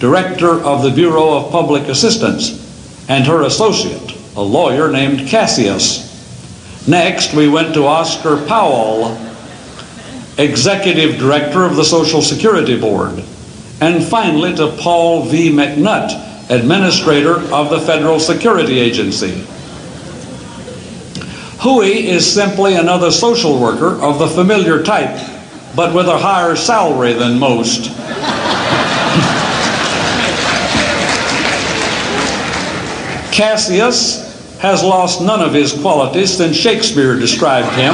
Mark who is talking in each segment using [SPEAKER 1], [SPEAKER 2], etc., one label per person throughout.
[SPEAKER 1] director of the Bureau of Public Assistance, and her associate, a lawyer named Cassius. Next, we went to Oscar Powell, executive director of the Social Security Board, and finally to Paul V. McNutt, administrator of the Federal Security Agency. Huey is simply another social worker of the familiar type, but with a higher salary than most. Cassius has lost none of his qualities since Shakespeare described him.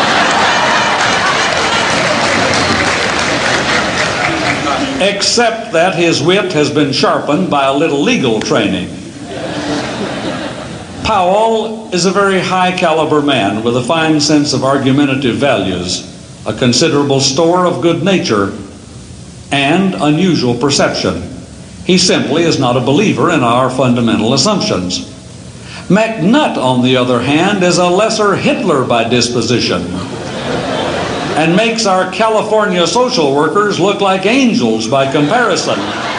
[SPEAKER 1] Except that his wit has been sharpened by a little legal training. Powell is a very high caliber man with a fine sense of argumentative values, a considerable store of good nature, and unusual perception. He simply is not a believer in our fundamental assumptions. McNutt, on the other hand, is a lesser Hitler by disposition and makes our California social workers look like angels by comparison.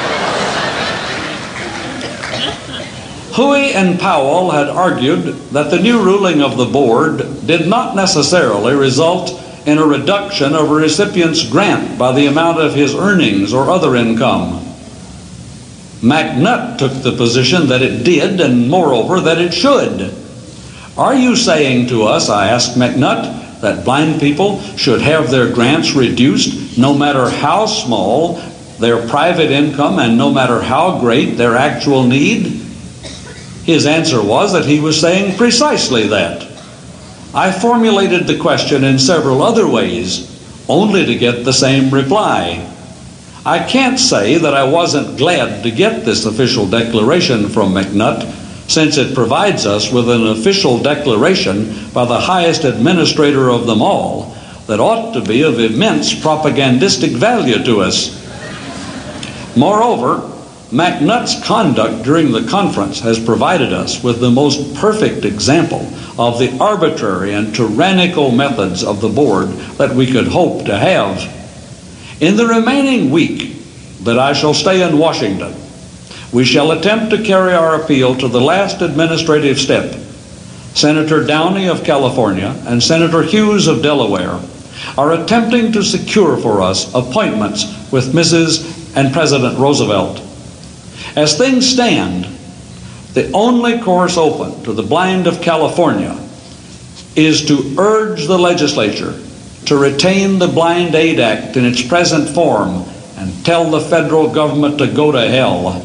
[SPEAKER 1] Huey and Powell had argued that the new ruling of the board did not necessarily result in a reduction of a recipient's grant by the amount of his earnings or other income. McNutt took the position that it did, and moreover, that it should. Are you saying to us, I asked McNutt, that blind people should have their grants reduced no matter how small their private income and no matter how great their actual need? His answer was that he was saying precisely that. I formulated the question in several other ways, only to get the same reply. I can't say that I wasn't glad to get this official declaration from McNutt, since it provides us with an official declaration by the highest administrator of them all that ought to be of immense propagandistic value to us. Moreover, McNutt's conduct during the conference has provided us with the most perfect example of the arbitrary and tyrannical methods of the board that we could hope to have. In the remaining week that I shall stay in Washington, we shall attempt to carry our appeal to the last administrative step. Senator Downey of California and Senator Hughes of Delaware are attempting to secure for us appointments with Mrs. and President Roosevelt. As things stand, the only course open to the blind of California is to urge the legislature to retain the Blind Aid Act in its present form and tell the federal government to go to hell.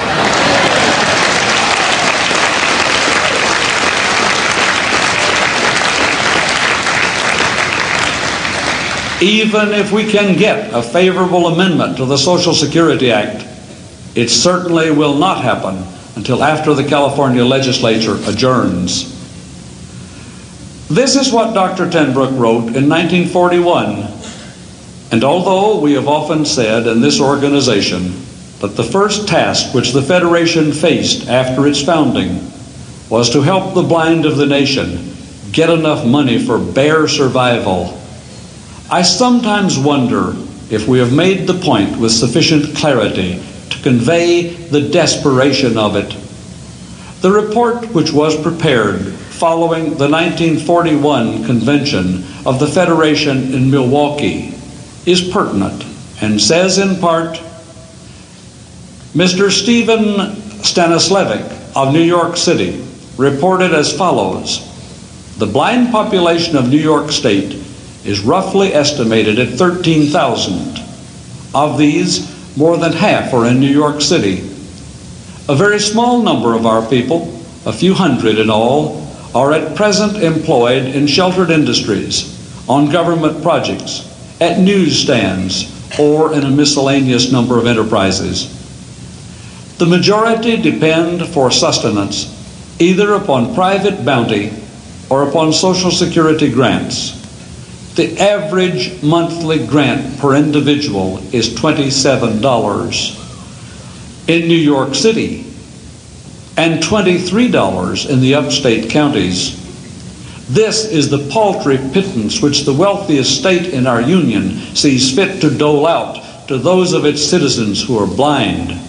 [SPEAKER 1] Even if we can get a favorable amendment to the Social Security Act, it certainly will not happen until after the California legislature adjourns. This is what Dr. Tenbrook wrote in 1941, and although we have often said in this organization that the first task which the Federation faced after its founding was to help the blind of the nation get enough money for bare survival, I sometimes wonder if we have made the point with sufficient clarity to convey the desperation of it. The report which was prepared following the 1941 convention of the Federation in Milwaukee is pertinent and says in part, Mr. Stephen Stanislevich of New York City reported as follows: the blind population of New York State is roughly estimated at 13,000. Of these, more than half are in New York City. A very small number of our people, a few hundred in all, are at present employed in sheltered industries, on government projects, at newsstands, or in a miscellaneous number of enterprises. The majority depend for sustenance either upon private bounty or upon Social Security grants. The average monthly grant per individual is $27 in New York City and $23 in the upstate counties. This is the paltry pittance which the wealthiest state in our union sees fit to dole out to those of its citizens who are blind.